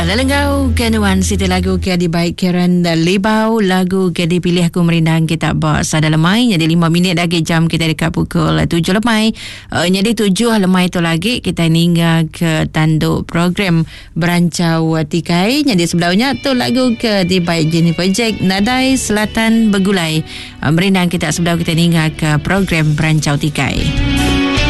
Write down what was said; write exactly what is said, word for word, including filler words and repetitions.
Lalengau kenuan siti lagu ke di baik Karen Libau lagu ke dipilih aku merindang kita bos ada lemai jadi lima minit lagi jam kita dekat pukul tujuh lemai uh, jadi tujuh lemai tu lagi kita hingga ke tanduk program Berancau Tikai jadi sebelumnya tu lagu ke di baik Jennifer Jack Nadai Selatan Begulai uh, merindang kita sebelum kita hingga ke program Berancau Tikai.